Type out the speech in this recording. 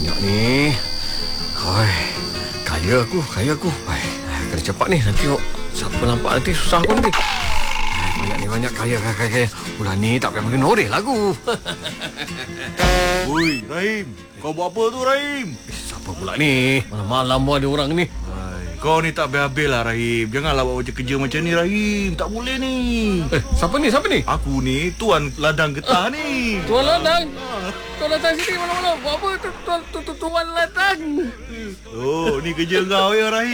banyak ni. Hai, kaya aku. Hai, kena cepat ni. Nanti siapa nampak nanti susah aku nanti. Banyak kaya. Bulan ni tak payah bagi noreh lagu. Oi, Rahim. Kau buat apa tu, Rahim? Siapa pula ni? Malam-malam pun ada orang ni. Kau ni tak habis-habis lah, Rahim. Janganlah buat kerja macam ni, Rahim. Tak boleh ni. Siapa ni? Aku ni tuan ladang getah ni. Tuan ladang? Tuan datang sini malam-malam. Buat apa tuan ladang? Oh, ni kerja kau ya, Rahim.